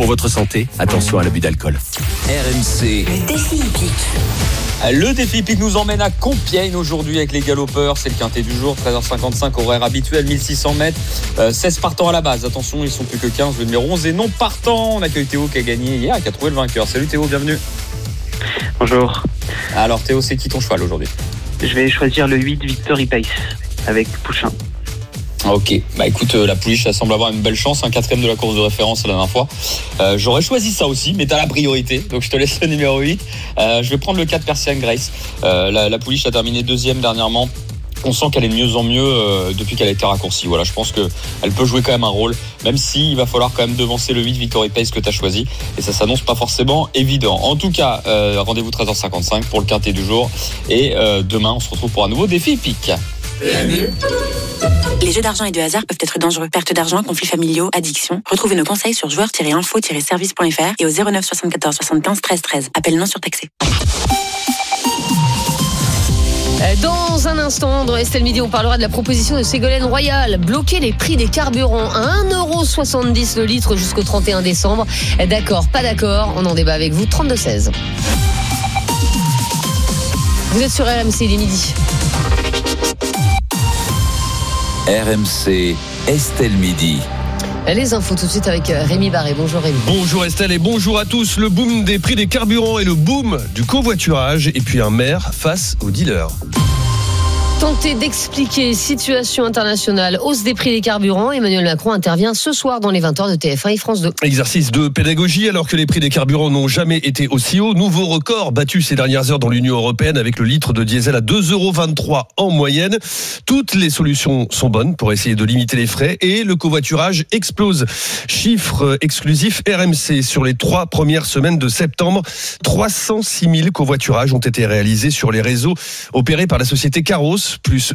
Pour votre santé, attention à l'abus d'alcool. RMC. Le défi hippique. Le défi hippique nous emmène à Compiègne aujourd'hui avec les galopeurs. C'est le quintet du jour, 13h55, horaire habituel, 1600 mètres. 16 partants à la base. Attention, ils sont plus que 15. Le numéro 11 est non partant. On accueille Théo qui a gagné hier et qui a trouvé le vainqueur. Salut Théo, bienvenue. Bonjour. Alors Théo, c'est qui ton cheval aujourd'hui ? Je vais choisir le 8 Victory Pace avec Pouchin. Ok, bah écoute, la pouliche, ça semble avoir une belle chance, un quatrième de la course de référence la dernière fois. J'aurais choisi ça aussi, mais t'as la priorité, donc je te laisse le numéro 8. Je vais prendre le 4 Persian Grace. La pouliche a terminé deuxième dernièrement. On sent qu'elle est de mieux en mieux depuis qu'elle a été raccourcie. Voilà, je pense qu'elle peut jouer quand même un rôle, même s'il va falloir quand même devancer le 8 Victory Pace que tu as choisi. Et ça s'annonce pas forcément évident. En tout cas, rendez-vous 13h55 pour le quintet du jour. Et demain, on se retrouve pour un nouveau défi hippique. Les jeux d'argent et de hasard peuvent être dangereux. Perte d'argent, conflits familiaux, addiction. Retrouvez nos conseils sur joueurs-info-service.fr et au 09 74 75 13 13. Appel non surtaxé. Dans un instant, dans Estelle Midi, on parlera de la proposition de Ségolène Royal. Bloquer les prix des carburants à 1,70€ le litre jusqu'au 31 décembre. D'accord, pas d'accord, on en débat avec vous. 32-16. Vous êtes sur RMC, il est midi. RMC, Estelle Midi. Les infos tout de suite avec Rémi Barré. Bonjour Rémi. Bonjour Estelle et bonjour à tous. Le boom des prix des carburants et le boom du covoiturage. Et puis un maire face aux dealers. Tenter d'expliquer situation internationale, hausse des prix des carburants. Emmanuel Macron intervient ce soir dans les 20h de TF1 et France 2. Exercice de pédagogie alors que les prix des carburants n'ont jamais été aussi hauts. Nouveau record battu ces dernières heures dans l'Union européenne avec le litre de diesel à 2,23€ en moyenne. Toutes les solutions sont bonnes pour essayer de limiter les frais et le covoiturage explose. Chiffre exclusif RMC sur les 3 premières semaines de septembre. 306 000 covoiturages ont été réalisés sur les réseaux opérés par la société Caros. Plus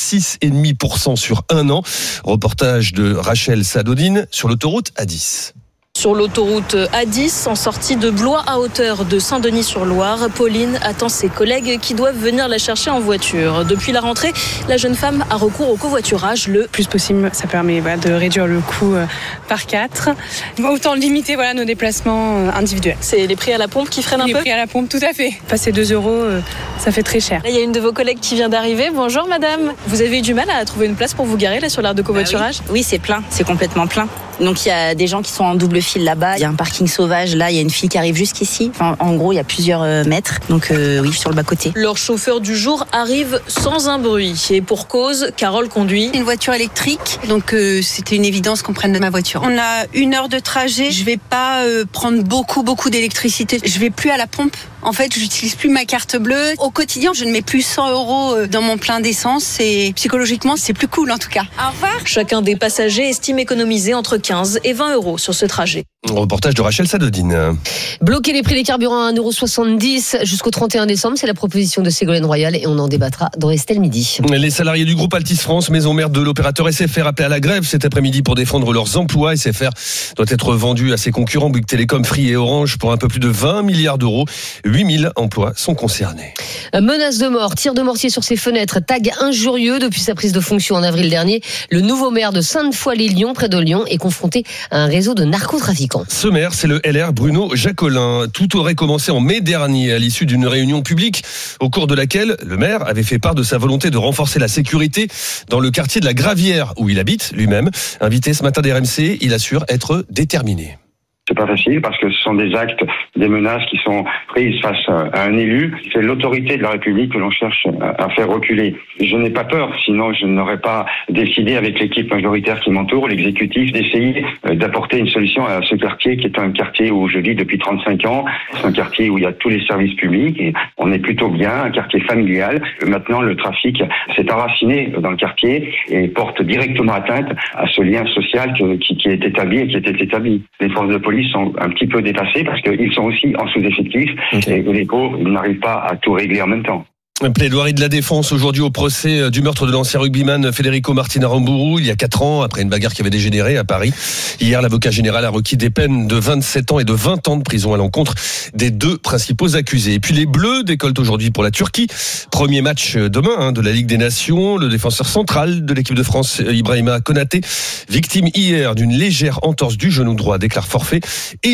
26,5% sur un an. Reportage de Rachel Sadodine sur l'autoroute A10. Sur l'autoroute A10, en sortie de Blois à hauteur de Saint-Denis-sur-Loire, Pauline attend ses collègues qui doivent venir la chercher en voiture. Depuis la rentrée, la jeune femme a recours au covoiturage le plus possible. Ça permet de réduire le coût par 4. Autant limiter nos déplacements individuels. C'est les prix à la pompe qui freinent un peu ? Les prix à la pompe, tout à fait. Passer 2€, ça fait très cher. Là, il y a une de vos collègues qui vient d'arriver. Bonjour madame. Vous avez eu du mal à trouver une place pour vous garer là sur l'aire de covoiturage ? Oui, c'est plein. C'est complètement plein. Donc il y a des gens qui sont en double file là-bas. Il y a un parking sauvage là. Il y a une file qui arrive jusqu'ici. Enfin, en gros, il y a plusieurs mètres. Donc oui, sur le bas-côté. Leur chauffeur du jour arrive sans un bruit. Et pour cause, Carole conduit une voiture électrique. Donc c'était une évidence qu'on prenne de ma voiture. On a 1 heure de trajet. Je vais pas prendre beaucoup d'électricité. Je vais plus à la pompe. En fait, je n'utilise plus ma carte bleue. Au quotidien, je ne mets plus 100€ dans mon plein d'essence. Et psychologiquement, c'est plus cool en tout cas. Au revoir. Chacun des passagers estime économiser entre 15 et 20€ sur ce trajet. Reportage de Rachel Sadodine. Bloquer les prix des carburants à 1,70€ jusqu'au 31 décembre, c'est la proposition de Ségolène Royal et on en débattra dans Estelle Midi. Les salariés du groupe Altis France, maison mère de l'opérateur SFR, appelés à la grève cet après-midi pour défendre leurs emplois. SFR doit être vendu à ses concurrents Bouygues Télécom, Free et Orange pour un peu plus de 20 milliards d'euros. 8000 emplois sont concernés. Menace de mort, tir de mortier sur ses fenêtres, tag injurieux depuis sa prise de fonction en avril dernier. Le nouveau maire de Sainte-Foy-les-Lyons, près de Lyon, est confronté à un réseau de narcotrafiquants. Ce maire, c'est le LR Bruno Jacolin. Tout aurait commencé en mai dernier à l'issue d'une réunion publique au cours de laquelle le maire avait fait part de sa volonté de renforcer la sécurité dans le quartier de la Gravière où il habite lui-même. Invité ce matin d'RMC, il assure être déterminé. C'est pas facile parce que ce sont des actes, des menaces qui sont prises face à un élu. C'est l'autorité de la République que l'on cherche à faire reculer. Je n'ai pas peur, sinon je n'aurais pas décidé avec l'équipe majoritaire qui m'entoure, l'exécutif, d'essayer d'apporter une solution à ce quartier qui est un quartier où je vis depuis 35 ans. C'est un quartier où il y a tous les services publics et on est plutôt bien, un quartier familial. Maintenant, le trafic s'est enraciné dans le quartier et porte directement atteinte à ce lien social qui est établi et qui était établi. Les forces de police sont un petit peu dépassés parce qu'ils sont aussi en sous-effectif et les pauvres n'arrivent pas à tout régler en même temps. Plaidoirie de la défense aujourd'hui au procès du meurtre de l'ancien rugbyman Federico Martin Aramburu il y a 4 ans après une bagarre qui avait dégénéré à Paris. Hier, l'avocat général a requis des peines de 27 ans et de 20 ans de prison à l'encontre des 2 principaux accusés. Et puis les Bleus décollent aujourd'hui pour la Turquie. Premier match demain de la Ligue des Nations. Le défenseur central de l'équipe de France, Ibrahima Konaté, victime hier d'une légère entorse du genou droit, déclare forfait.